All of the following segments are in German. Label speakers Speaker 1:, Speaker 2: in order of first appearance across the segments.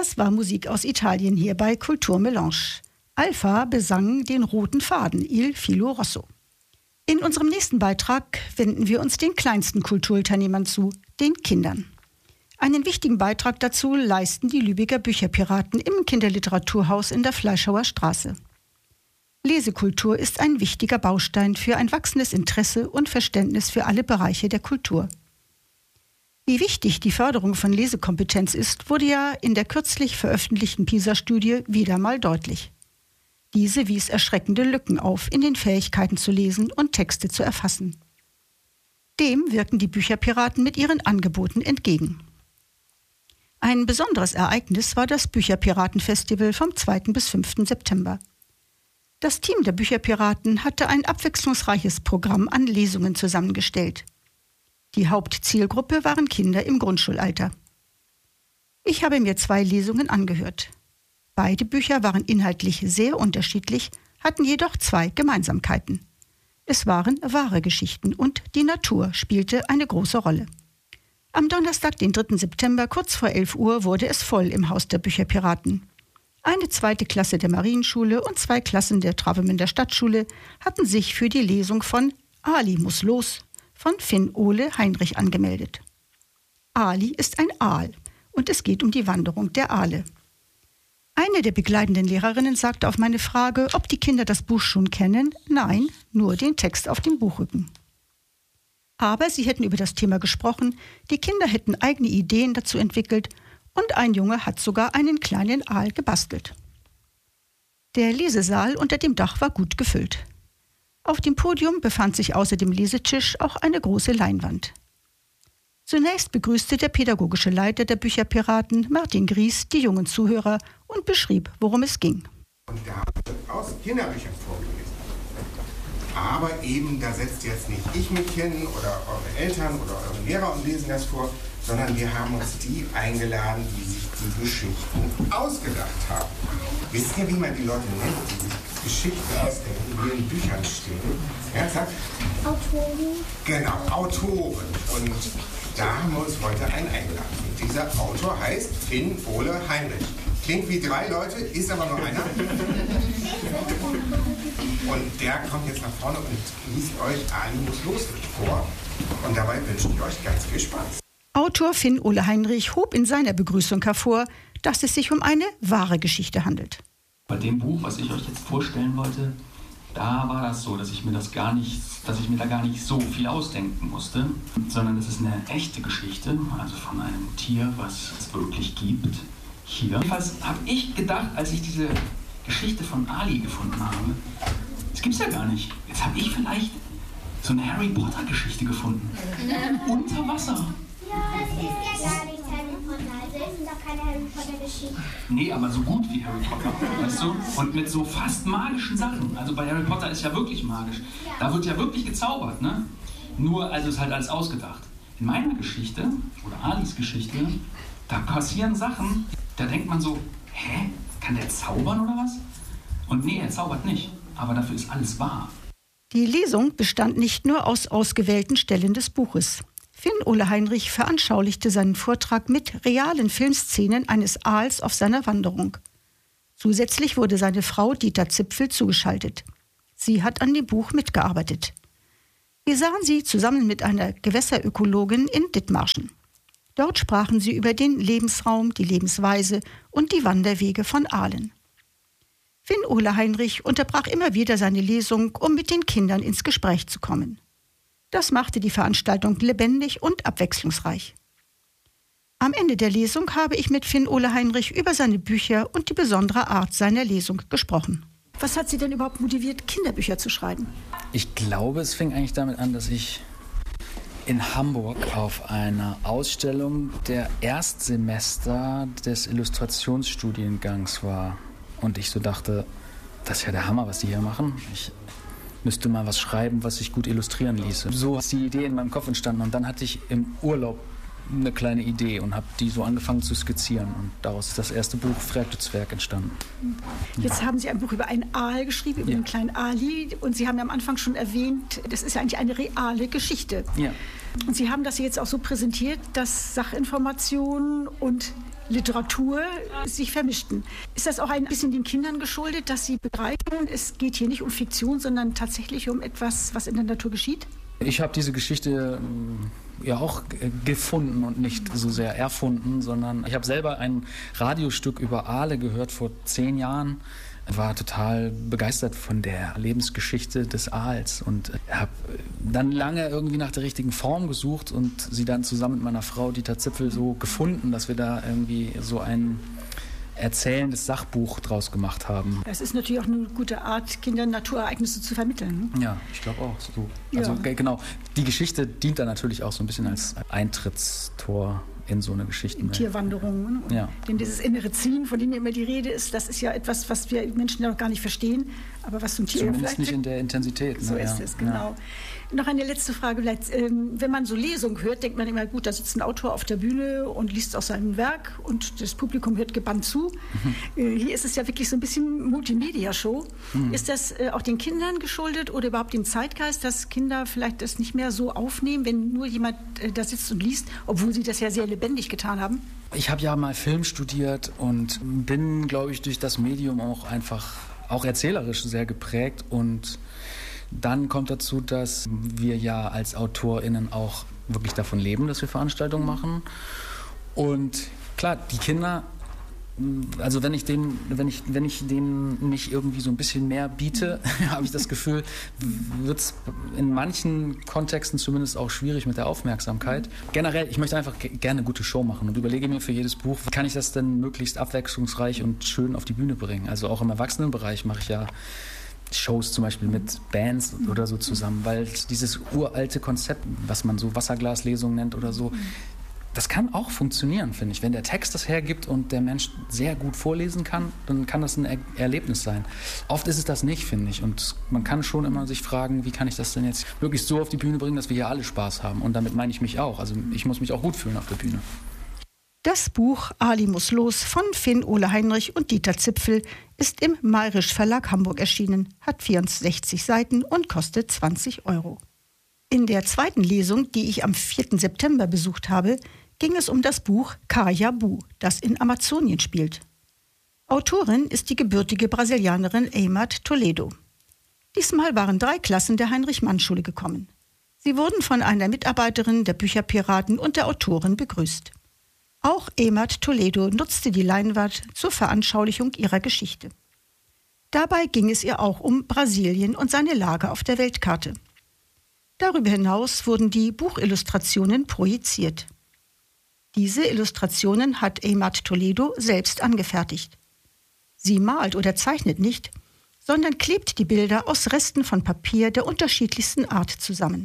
Speaker 1: Das war Musik aus Italien hier bei Culture Melange. Alpha besang den roten Faden, Il Filo Rosso. In unserem nächsten Beitrag wenden wir uns den kleinsten Kulturteilnehmern zu, den Kindern. Einen wichtigen Beitrag dazu leisten die Lübecker Bücherpiraten im Kinderliteraturhaus in der Fleischhauer Straße. Lesekultur ist ein wichtiger Baustein für ein wachsendes Interesse und Verständnis für alle Bereiche der Kultur. Wie wichtig die Förderung von Lesekompetenz ist, wurde ja in der kürzlich veröffentlichten PISA-Studie wieder mal deutlich. Diese wies erschreckende Lücken auf in den Fähigkeiten zu lesen und Texte zu erfassen. Dem wirken die Bücherpiraten mit ihren Angeboten entgegen. Ein besonderes Ereignis war das Bücherpiraten-Festival vom 2. bis 5. September. Das Team der Bücherpiraten hatte ein abwechslungsreiches Programm an Lesungen zusammengestellt. Die Hauptzielgruppe waren Kinder im Grundschulalter. Ich habe mir 2 Lesungen angehört. Beide Bücher waren inhaltlich sehr unterschiedlich, hatten jedoch 2 Gemeinsamkeiten. Es waren wahre Geschichten und die Natur spielte eine große Rolle. Am Donnerstag, den 3. September, kurz vor 11 Uhr, wurde es voll im Haus der Bücherpiraten. Eine 2. Klasse der Marienschule und 2 Klassen der Travemünder Stadtschule hatten sich für die Lesung von Ali muss los von Finn-Ole Heinrich angemeldet. Ali ist ein Aal und es geht um die Wanderung der Aale. Eine der begleitenden Lehrerinnen sagte auf meine Frage, ob die Kinder das Buch schon kennen, nein, nur den Text auf dem Buchrücken. Aber sie hätten über das Thema gesprochen, die Kinder hätten eigene Ideen dazu entwickelt und ein Junge hat sogar einen kleinen Aal gebastelt. Der Lesesaal unter dem Dach war gut gefüllt. Auf dem Podium befand sich außer dem Lesetisch auch eine große Leinwand. Zunächst begrüßte der pädagogische Leiter der Bücherpiraten, Martin Gries, die jungen Zuhörer und beschrieb, worum es ging.
Speaker 2: Und da habe ich aus Kinderbüchern vorgelesen. Aber eben, da setzt jetzt nicht ich mich hin oder eure Eltern oder eure Lehrer und lesen das vor, sondern wir haben uns die eingeladen, die sich die Geschichten ausgedacht haben. Wisst ihr, wie man die Leute nennt, die sich Geschichten ausdenken, die in ihren Büchern stehen? Ja, sagt?
Speaker 3: Autoren.
Speaker 2: Genau, Autoren. Und da haben wir uns heute einen eingeladen. Und dieser Autor heißt Finn-Ole Heinrich. Klingt wie 3 Leute, ist aber nur einer. Und der kommt jetzt nach vorne und liest euch Ali muss los vor. Und dabei wünsche ich euch ganz viel Spaß.
Speaker 1: Autor Finn-Ole Heinrich hob in seiner Begrüßung hervor, dass es sich um eine wahre Geschichte handelt.
Speaker 4: Bei dem Buch, was ich euch jetzt vorstellen wollte, da war das so, dass ich mir da gar nicht so viel ausdenken musste, sondern es ist eine echte Geschichte, also von einem Tier, was es wirklich gibt. Hier. Jedenfalls habe ich gedacht, als ich diese Geschichte von Ali gefunden habe, das gibt's ja gar nicht. Jetzt habe ich vielleicht so eine Harry Potter Geschichte gefunden. Unter Wasser.
Speaker 3: Ja, das ist ja gar nicht Harry Potter. Also es sind doch keine Harry Potter Geschichten.
Speaker 4: Nee, aber so gut wie Harry Potter, weißt du? Und mit so fast magischen Sachen. Also bei Harry Potter ist ja wirklich magisch. Da wird ja wirklich gezaubert, ne? Nur, also ist halt alles ausgedacht. In meiner Geschichte, oder Alis Geschichte, da passieren Sachen, da denkt man so, hä? Kann der zaubern oder was? Und nee, er zaubert nicht. Aber dafür ist alles wahr.
Speaker 1: Die Lesung bestand nicht nur aus ausgewählten Stellen des Buches. Finn-Ole Heinrich veranschaulichte seinen Vortrag mit realen Filmszenen eines Aals auf seiner Wanderung. Zusätzlich wurde seine Frau Dieter Zipfel zugeschaltet. Sie hat an dem Buch mitgearbeitet. Wir sahen sie zusammen mit einer Gewässerökologin in Dithmarschen. Dort sprachen sie über den Lebensraum, die Lebensweise und die Wanderwege von Aalen. Finn-Ole Heinrich unterbrach immer wieder seine Lesung, um mit den Kindern ins Gespräch zu kommen. Das machte die Veranstaltung lebendig und abwechslungsreich. Am Ende der Lesung habe ich mit Finn-Ole Heinrich über seine Bücher und die besondere Art seiner Lesung gesprochen. Was hat Sie denn überhaupt motiviert, Kinderbücher zu schreiben?
Speaker 5: Ich glaube, es fing eigentlich damit an, dass ich in Hamburg auf einer Ausstellung der Erstsemester des Illustrationsstudiengangs war. Und ich so dachte, das ist ja der Hammer, was die hier machen. Ich müsste mal was schreiben, was sich gut illustrieren ließe. So ist die Idee in meinem Kopf entstanden. Und dann hatte ich im Urlaub eine kleine Idee und habe die so angefangen zu skizzieren. Und daraus ist das erste Buch Freakte-Zwerg entstanden.
Speaker 1: Jetzt haben Sie ein Buch über einen Aal geschrieben, über den kleinen Ali. Und Sie haben ja am Anfang schon erwähnt, das ist ja eigentlich eine reale Geschichte.
Speaker 5: Ja.
Speaker 1: Und Sie haben das jetzt auch so präsentiert, dass Sachinformationen und Literatur sich vermischten. Ist das auch ein bisschen den Kindern geschuldet, dass sie begreifen, es geht hier nicht um Fiktion, sondern tatsächlich um etwas, was in der Natur geschieht?
Speaker 5: Ich habe diese Geschichte ja auch gefunden und nicht so sehr erfunden, sondern ich habe selber ein Radiostück über Aale gehört vor 10 Jahren. War total begeistert von der Lebensgeschichte des Aals und habe dann lange irgendwie nach der richtigen Form gesucht und sie dann zusammen mit meiner Frau Dieter Zipfel so gefunden, dass wir da irgendwie so ein erzählendes Sachbuch draus gemacht haben.
Speaker 1: Das ist natürlich auch eine gute Art, Kindern Naturereignisse zu vermitteln.
Speaker 5: Ja, ich glaube auch. So. Also genau, die Geschichte dient da natürlich auch so ein bisschen als Eintrittstor in so eine Geschichte.
Speaker 1: Tierwanderungen.
Speaker 5: Ja.
Speaker 1: Denn dieses innere Ziehen, von dem immer die Rede ist, das ist ja etwas, was wir Menschen ja noch gar nicht verstehen, aber was zum Tier
Speaker 5: zumindest
Speaker 1: vielleicht
Speaker 5: nicht in der Intensität.
Speaker 1: So ist es, genau. Ja. Noch eine letzte Frage. Wenn man so Lesungen hört, denkt man immer, gut, da sitzt ein Autor auf der Bühne und liest aus seinem Werk und das Publikum hört gebannt zu. Hier ist es ja wirklich so ein bisschen Multimedia-Show. Ist das auch den Kindern geschuldet oder überhaupt dem Zeitgeist, dass Kinder vielleicht das nicht mehr so aufnehmen, wenn nur jemand da sitzt und liest, obwohl sie das ja sehr lebendig getan haben?
Speaker 5: Ich habe ja mal Film studiert und bin, glaube ich, durch das Medium auch einfach, auch erzählerisch sehr geprägt und dann kommt dazu, dass wir ja als AutorInnen auch wirklich davon leben, dass wir Veranstaltungen machen. Und klar, die Kinder, also wenn ich denen nicht irgendwie so ein bisschen mehr biete, habe ich das Gefühl, wird es in manchen Kontexten zumindest auch schwierig mit der Aufmerksamkeit. Generell, ich möchte einfach gerne eine gute Show machen und überlege mir für jedes Buch, wie kann ich das denn möglichst abwechslungsreich und schön auf die Bühne bringen. Also auch im Erwachsenenbereich mache ich ja Shows zum Beispiel mit Bands oder so zusammen, weil dieses uralte Konzept, was man so Wasserglaslesung nennt oder so, das kann auch funktionieren, finde ich. Wenn der Text das hergibt und der Mensch sehr gut vorlesen kann, dann kann das ein Erlebnis sein. Oft ist es das nicht, finde ich. Und man kann schon immer sich fragen, wie kann ich das denn jetzt wirklich so auf die Bühne bringen, dass wir hier alle Spaß haben. Und damit meine ich mich auch. Also ich muss mich auch gut fühlen auf der Bühne.
Speaker 1: Das Buch Ali muss los von Finn-Ole Heinrich und Dieter Zipfel ist im Mayrisch Verlag Hamburg erschienen, hat 64 Seiten und kostet 20 €. In der zweiten Lesung, die ich am 4. September besucht habe, ging es um das Buch Kajabu, das in Amazonien spielt. Autorin ist die gebürtige Brasilianerin Eimert Toledo. Diesmal waren 3 Klassen der Heinrich-Mann-Schule gekommen. Sie wurden von einer Mitarbeiterin der Bücherpiraten und der Autorin begrüßt. Auch Eimert Toledo nutzte die Leinwand zur Veranschaulichung ihrer Geschichte. Dabei ging es ihr auch um Brasilien und seine Lage auf der Weltkarte. Darüber hinaus wurden die Buchillustrationen projiziert. Diese Illustrationen hat Eimert Toledo selbst angefertigt. Sie malt oder zeichnet nicht, sondern klebt die Bilder aus Resten von Papier der unterschiedlichsten Art zusammen.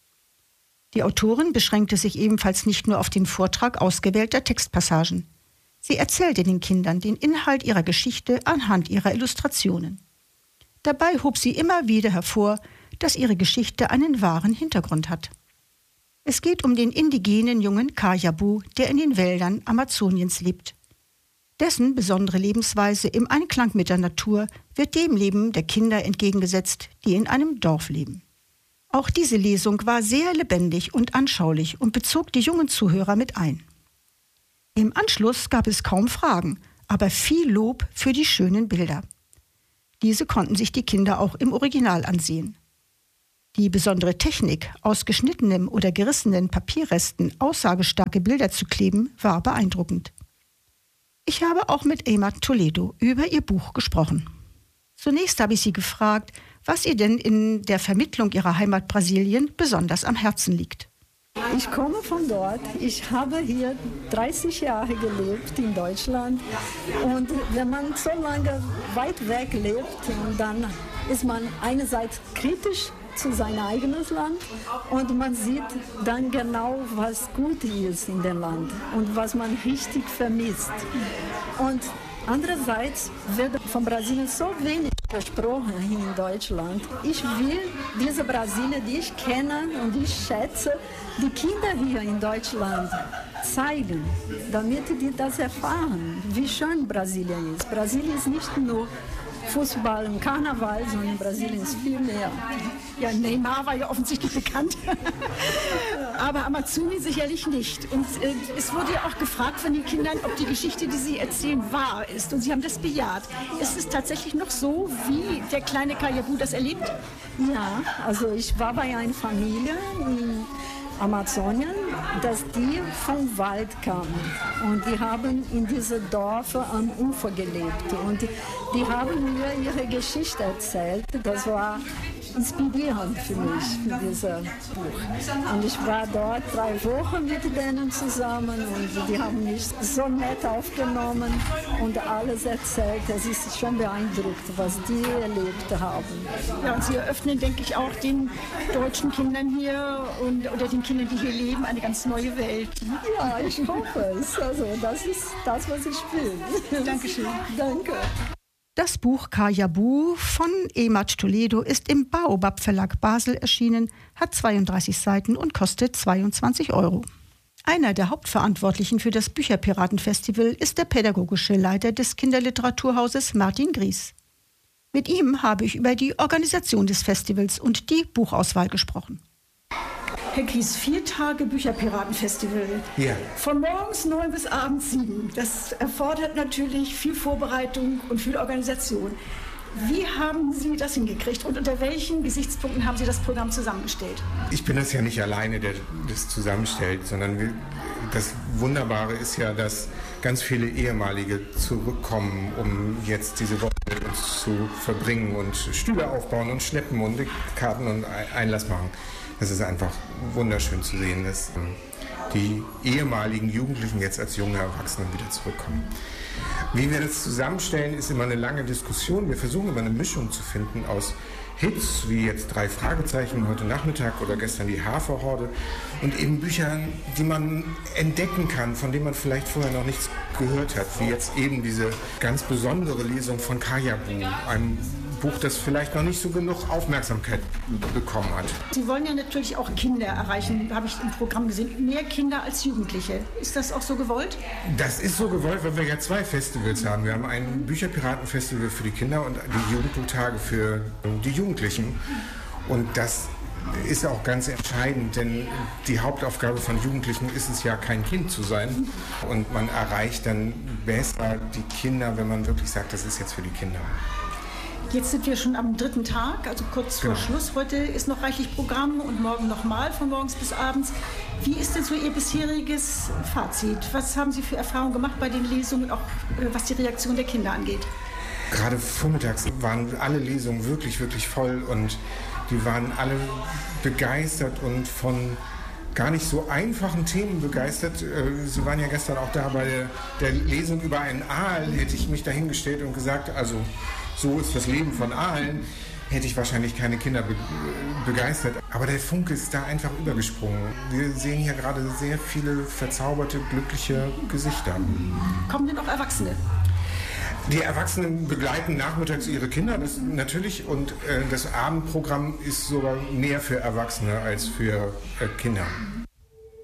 Speaker 1: Die Autorin beschränkte sich ebenfalls nicht nur auf den Vortrag ausgewählter Textpassagen. Sie erzählte den Kindern den Inhalt ihrer Geschichte anhand ihrer Illustrationen. Dabei hob sie immer wieder hervor, dass ihre Geschichte einen wahren Hintergrund hat. Es geht um den indigenen jungen Kajabu, der in den Wäldern Amazoniens lebt. Dessen besondere Lebensweise im Einklang mit der Natur wird dem Leben der Kinder entgegengesetzt, die in einem Dorf leben. Auch diese Lesung war sehr lebendig und anschaulich und bezog die jungen Zuhörer mit ein. Im Anschluss gab es kaum Fragen, aber viel Lob für die schönen Bilder. Diese konnten sich die Kinder auch im Original ansehen. Die besondere Technik, aus geschnittenem oder gerissenen Papierresten aussagestarke Bilder zu kleben, war beeindruckend. Ich habe auch mit Eimert Toledo über ihr Buch gesprochen. Zunächst habe ich sie gefragt, was ihr denn in der Vermittlung ihrer Heimat Brasilien besonders am Herzen liegt.
Speaker 6: Ich komme von dort. Ich habe hier 30 Jahre gelebt in Deutschland. Und wenn man so lange weit weg lebt, dann ist man einerseits kritisch zu seinem eigenen Land und man sieht dann genau, was gut ist in dem Land und was man richtig vermisst. Und andererseits wird von Brasilien so wenig gesprochen hier in Deutschland. Ich will diese Brasilien, die ich kenne und ich schätze, die Kinder hier in Deutschland zeigen, damit die das erfahren, wie schön Brasilien ist. Brasilien ist nicht nur Fußball und Karneval, sondern Brasilien ist viel mehr.
Speaker 1: Ja, Neymar war ja offensichtlich bekannt, aber Amazoni sicherlich nicht. Und es wurde ja auch gefragt von den Kindern, ob die Geschichte, die sie erzählen, wahr ist. Und sie haben das bejaht. Ist es tatsächlich noch so, wie der kleine Kajabu das erlebt?
Speaker 6: Ja, also ich war bei einer Familie in Amazonien, dass die vom Wald kamen und die haben in diese Dörfer am Ufer gelebt und die haben mir ihre Geschichte erzählt. Das war inspirierend für mich, für dieses Buch. Und ich war dort 3 Wochen mit denen zusammen und die haben mich so nett aufgenommen und alles erzählt. Es ist schon beeindruckt, was die erlebt haben.
Speaker 1: Ja, und sie eröffnen, denke ich, auch den deutschen Kindern hier oder den Kindern, die hier leben, eine ganz neue Welt.
Speaker 6: Ja, ich hoffe es. Also das ist das, was ich will.
Speaker 1: Dankeschön.
Speaker 6: Danke.
Speaker 1: Das Buch Kajabu von Emad Toledo ist im Baobab Verlag Basel erschienen, hat 32 Seiten und kostet 22 €. Einer der Hauptverantwortlichen für das Bücherpiratenfestival ist der pädagogische Leiter des Kinderliteraturhauses Martin Gries. Mit ihm habe ich über die Organisation des Festivals und die Buchauswahl gesprochen. Herr Gries, 4 Tage Bücherpiratenfestival.
Speaker 2: Ja.
Speaker 1: Von morgens 9 bis abends 7. Das erfordert natürlich viel Vorbereitung und viel Organisation. Wie haben Sie das hingekriegt und unter welchen Gesichtspunkten haben Sie das Programm zusammengestellt?
Speaker 2: Ich bin das ja nicht alleine, der das zusammenstellt, sondern das Wunderbare ist ja, dass ganz viele Ehemalige zurückkommen, um jetzt diese Woche mit uns zu verbringen und Stühle aufbauen und schleppen und Karten und Einlass machen. Das ist einfach wunderschön zu sehen, dass die ehemaligen Jugendlichen jetzt als junge Erwachsene wieder zurückkommen. Wie wir das zusammenstellen, ist immer eine lange Diskussion. Wir versuchen immer eine Mischung zu finden aus Hits, wie jetzt 3 Fragezeichen heute Nachmittag oder gestern die Haferhorde und eben Büchern, die man entdecken kann, von denen man vielleicht vorher noch nichts gehört hat, wie jetzt eben diese ganz besondere Lesung von Kajabu, einem Buch, das vielleicht noch nicht so genug Aufmerksamkeit bekommen hat.
Speaker 1: Sie wollen ja natürlich auch Kinder erreichen, habe ich im Programm gesehen. Mehr Kinder als Jugendliche. Ist das auch so gewollt?
Speaker 2: Das ist so gewollt, weil wir ja 2 Festivals haben. Wir haben ein Bücherpiratenfestival für die Kinder und die Jugendbuchtage für die Jugendlichen. Und das ist auch ganz entscheidend, denn die Hauptaufgabe von Jugendlichen ist es ja, kein Kind zu sein. Und man erreicht dann besser die Kinder, wenn man wirklich sagt, das ist jetzt für die Kinder.
Speaker 1: Jetzt sind wir schon am 3. Tag, also kurz vor Schluss. Heute ist noch reichlich Programm und morgen nochmal, von morgens bis abends. Wie ist denn so Ihr bisheriges Fazit? Was haben Sie für Erfahrungen gemacht bei den Lesungen, auch was die Reaktion der Kinder angeht?
Speaker 2: Gerade vormittags waren alle Lesungen wirklich, wirklich voll und die waren alle begeistert und von gar nicht so einfachen Themen begeistert. Sie waren ja gestern auch da bei der Lesung über einen Aal, hätte ich mich dahingestellt und gesagt, also so ist das Leben von Aalen, hätte ich wahrscheinlich keine Kinder begeistert. Aber der Funke ist da einfach übergesprungen. Wir sehen hier gerade sehr viele verzauberte, glückliche Gesichter.
Speaker 1: Kommen denn auch Erwachsene?
Speaker 2: Die Erwachsenen begleiten nachmittags ihre Kinder, das natürlich. Und das Abendprogramm ist sogar mehr für Erwachsene als für Kinder.